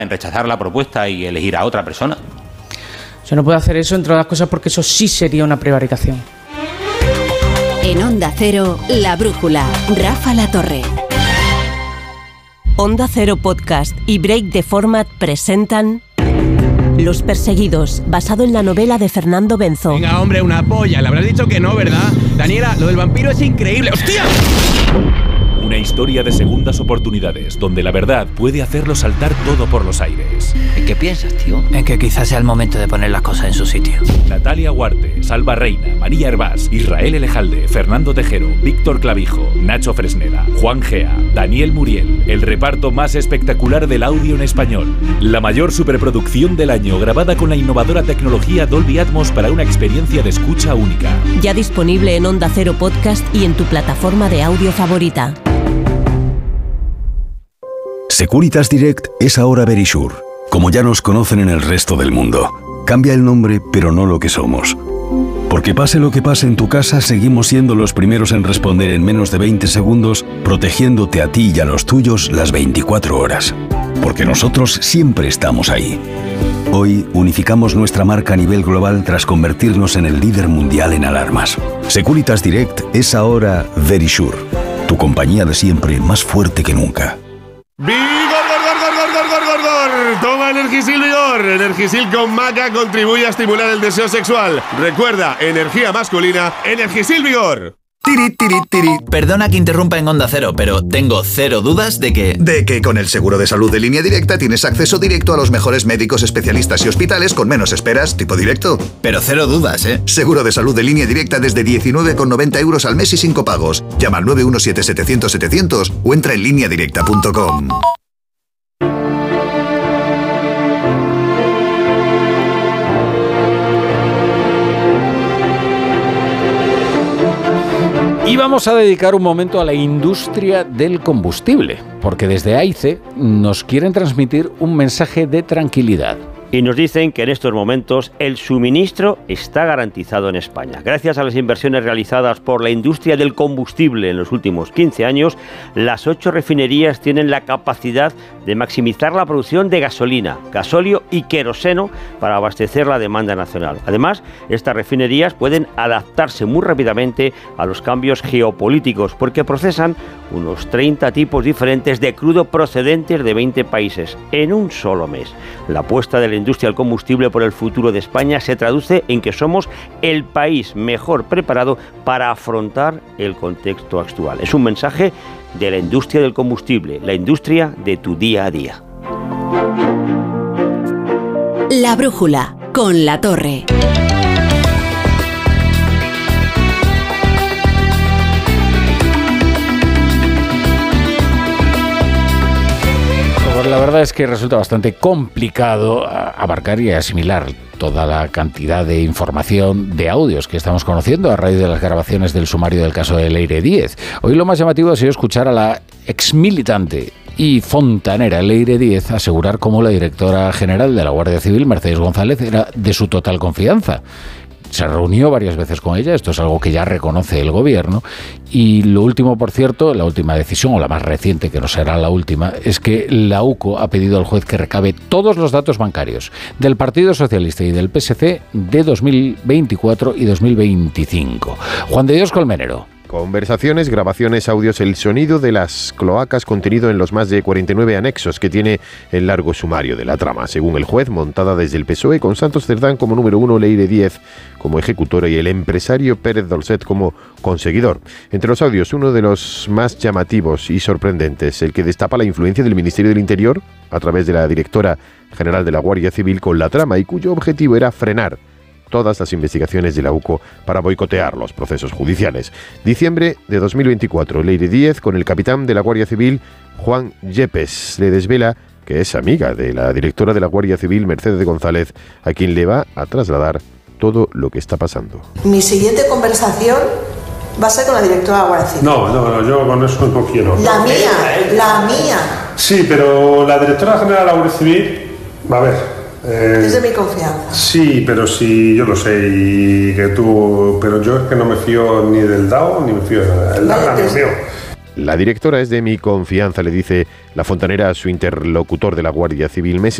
en rechazar la propuesta y elegir a otra persona. Yo no puedo hacer eso, entre otras cosas, porque eso sí sería una prevaricación. En Onda Cero, La Brújula, Rafa La Torre. Onda Cero Podcast y Break the Format presentan Los Perseguidos, basado en la novela de Fernando Benzo. Venga, hombre, una polla. Le habrás dicho que no, ¿verdad? Daniela, lo del vampiro es increíble. ¡Hostia! Una historia de segundas oportunidades, donde la verdad puede hacerlo saltar todo por los aires. ¿En qué piensas, tío? En que quizás sea el momento de poner las cosas en su sitio. Natalia Huarte, Salva Reina, María Hervás, Israel Elejalde, Fernando Tejero, Víctor Clavijo, Nacho Fresneda, Juan Gea, Daniel Muriel. El reparto más espectacular del audio en español. La mayor superproducción del año, grabada con la innovadora tecnología Dolby Atmos para una experiencia de escucha única. Ya disponible en Onda Cero Podcast y en tu plataforma de audio favorita. Securitas Direct es ahora Verisure, como ya nos conocen en el resto del mundo. Cambia el nombre, pero no lo que somos. Porque pase lo que pase en tu casa, seguimos siendo los primeros en responder en menos de 20 segundos, protegiéndote a ti y a los tuyos las 24 horas. Porque nosotros siempre estamos ahí. Hoy unificamos nuestra marca a nivel global tras convertirnos en el líder mundial en alarmas. Securitas Direct es ahora Verisure, tu compañía de siempre más fuerte que nunca. ¡Vigor! Toma Energisil Vigor. Energisil con maca contribuye a estimular el deseo sexual. Recuerda, energía masculina, Energisil Vigor. Tiri, tiri, tiri. Perdona que interrumpa en Onda Cero, pero tengo cero dudas de que con el seguro de salud de Línea Directa tienes acceso directo a los mejores médicos, especialistas y hospitales con menos esperas, tipo directo. Pero cero dudas, ¿eh? Seguro de salud de Línea Directa desde 19,90 € al mes y sin copagos. Llama al 917-700-700 o entra en lineadirecta.com. Y vamos a dedicar un momento a la industria del combustible, porque desde AICE nos quieren transmitir un mensaje de tranquilidad. Y nos dicen que en estos momentos el suministro está garantizado en España. Gracias a las inversiones realizadas por la industria del combustible en los últimos 15 años, las 8 refinerías tienen la capacidad de maximizar la producción de gasolina, gasóleo y queroseno para abastecer la demanda nacional. Además, estas refinerías pueden adaptarse muy rápidamente a los cambios geopolíticos porque procesan unos 30 tipos diferentes de crudo procedentes de 20 países en un solo mes. La apuesta de la industria del combustible por el futuro de España se traduce en que somos el país mejor preparado para afrontar el contexto actual. Es un mensaje de la industria del combustible, la industria de tu día a día. La Brújula, con La Torre. La verdad es que resulta bastante complicado abarcar y asimilar toda la cantidad de información, de audios que estamos conociendo a raíz de las grabaciones del sumario del caso de Leire Díez. Hoy lo más llamativo ha sido escuchar a la exmilitante y fontanera Leire Díez asegurar cómo la directora general de la Guardia Civil, Mercedes González, era de su total confianza. Se reunió varias veces con ella, esto es algo que ya reconoce el gobierno, y lo último, por cierto, la última decisión, o la más reciente, que no será la última, es que la UCO ha pedido al juez que recabe todos los datos bancarios del Partido Socialista y del PSC de 2024 y 2025. Juan de Dios Colmenero. Conversaciones, grabaciones, audios, el sonido de las cloacas contenido en los más de 49 anexos que tiene el largo sumario de la trama, según el juez, montada desde el PSOE, con Santos Cerdán como número 1, Leire Díez como ejecutora y el empresario Pérez Dolcet como conseguidor. Entre los audios, uno de los más llamativos y sorprendentes, el que destapa la influencia del Ministerio del Interior a través de la directora general de la Guardia Civil con la trama y cuyo objetivo era frenar todas las investigaciones de la UCO para boicotear los procesos judiciales. Diciembre de 2024, Leire Díez con el capitán de la Guardia Civil, Juan Yepes, le desvela que es amiga de la directora de la Guardia Civil, Mercedes González, a quien le va a trasladar todo lo que está pasando. Mi siguiente conversación va a ser con la directora de la Guardia Civil. No, yo con eso no quiero. La mía. Sí, pero la directora general de la Guardia Civil, a ver... es de mi confianza. Sí, pero sí, yo lo sé, y que tú... Pero yo es que no me fío ni del DAO, ni me fío de nada. El DAO es mío. La directora es de mi confianza, le dice la fontanera a su interlocutor de la Guardia Civil. Meses